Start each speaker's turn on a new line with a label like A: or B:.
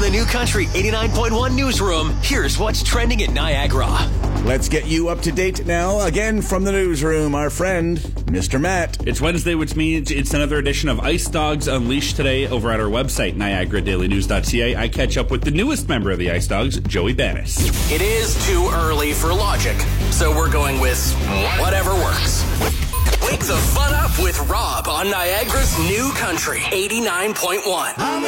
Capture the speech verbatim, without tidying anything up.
A: the New Country eighty-nine point one newsroom, here's what's trending in Niagara.
B: Let's get you up to date now. Again from the newsroom, our friend, Mister Matt.
C: It's Wednesday, which means it's another edition of Ice Dogs Unleashed today over at our website, niagara daily news dot c a. I catch up with the newest member of the Ice Dogs, Joey Banis.
A: It is too early for logic, so we're going with whatever works. Wake the fun up with Rob on Niagara's New Country eighty-nine point one.